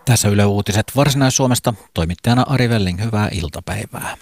Tässä Yle Uutiset Varsinais-Suomesta. Toimittajana Ari Velling, hyvää iltapäivää.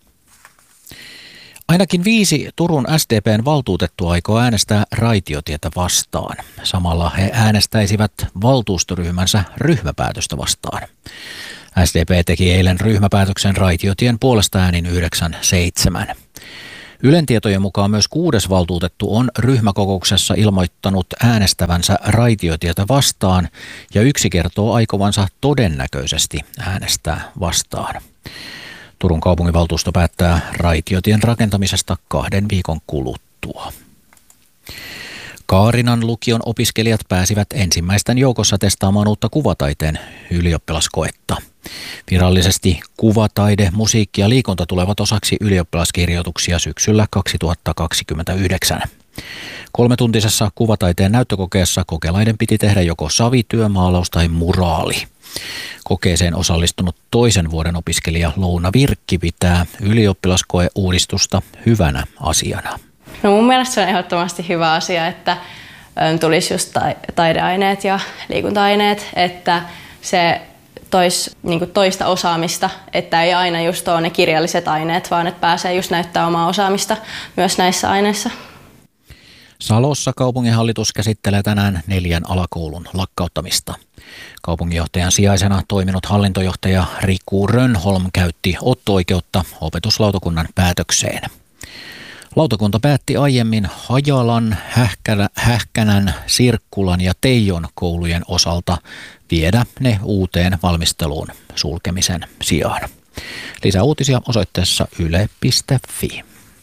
Ainakin 5 Turun SDP:n valtuutettua aikoo äänestää raitiotietä vastaan. Samalla he äänestäisivät valtuustoryhmänsä ryhmäpäätöstä vastaan. SDP teki eilen ryhmäpäätöksen raitiotien puolesta äänin 9-7. Ylen tietojen mukaan myös 6. valtuutettu on ryhmäkokouksessa ilmoittanut äänestävänsä raitiotietä vastaan ja 1 kertoo aikovansa todennäköisesti äänestää vastaan. Turun kaupunginvaltuusto päättää raitiotien rakentamisesta 2 viikon kuluttua. Kaarinan lukion opiskelijat pääsivät ensimmäisten joukossa testaamaan uutta kuvataiteen ylioppilaskoetta. Virallisesti kuvataide, musiikki ja liikunta tulevat osaksi ylioppilaskirjoituksia syksyllä 2029. 3-tuntisessa kuvataiteen näyttökokeessa kokelaiden piti tehdä joko savityö, maalaus tai muraali. Kokeeseen osallistunut 2. vuoden opiskelija Louna Virkki pitää ylioppilaskoeuudistusta hyvänä asiana. No mun mielestä se on ehdottomasti hyvä asia, että tulisi just taideaineet ja liikunta-aineet, että se toisi toista osaamista, että ei aina just ole ne kirjalliset aineet, vaan että pääsee just näyttää omaa osaamista myös näissä aineissa. Salossa kaupunginhallitus käsittelee tänään 4 alakoulun lakkauttamista. Kaupunginjohtajan sijaisena toiminut hallintojohtaja Riku Rönnholm käytti otto-oikeutta opetuslautakunnan päätökseen. Lautakunta päätti aiemmin Hajalan, Hähkänän, Sirkkulan ja Teijon koulujen osalta viedä ne uuteen valmisteluun sulkemisen sijaan. Lisää uutisia osoitteessa yle.fi.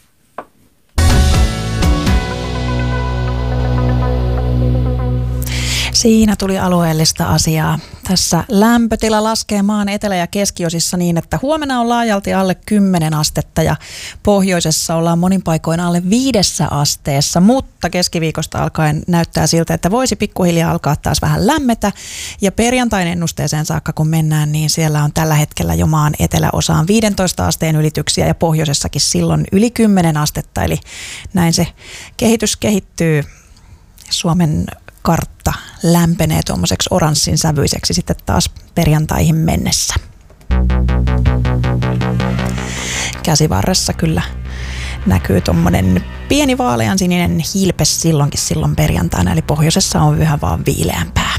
Siinä tuli alueellista asiaa. Tässä lämpötila laskee maan etelä- ja keskiosissa niin, että huomenna on laajalti alle 10 astetta ja pohjoisessa ollaan monin paikoin alle 5 asteessa, mutta keskiviikosta alkaen näyttää siltä, että voisi pikkuhiljaa alkaa taas vähän lämmetä ja perjantain ennusteeseen saakka kun mennään, niin siellä on tällä hetkellä jo maan eteläosaan 15 asteen ylityksiä ja pohjoisessakin silloin yli 10 astetta, eli näin se kehitys kehittyy. Suomen kartta lämpenee tuommoiseksi oranssin sävyiseksi sitten taas perjantaihin mennessä. Käsivarressa kyllä näkyy tuommoinen pieni vaaleansininen hiilpes silloin perjantaina, eli pohjoisessa on yhä vaan viileämpää.